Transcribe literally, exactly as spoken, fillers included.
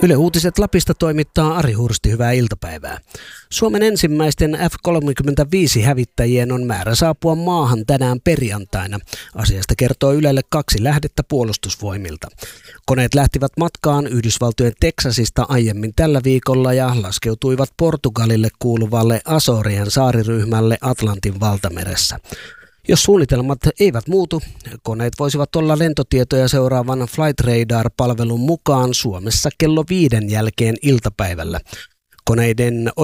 Yle Uutiset Lapista toimittaa Ari Hursti, hyvää iltapäivää. Suomen ensimmäisten F kolmekymmentäviisi-hävittäjien on määrä saapua maahan tänään perjantaina. Asiasta kertoo Ylelle kaksi lähdettä Puolustusvoimilta. Koneet lähtivät matkaan Yhdysvaltojen Teksasista aiemmin tällä viikolla ja laskeutuivat Portugalille kuuluvalle Azorien saariryhmälle Atlantin valtameressä. Jos suunnitelmat eivät muutu, koneet voisivat olla lentotietoja seuraavan Flight Radar-palvelun mukaan Suomessa kello viiden jälkeen iltapäivällä. Koneiden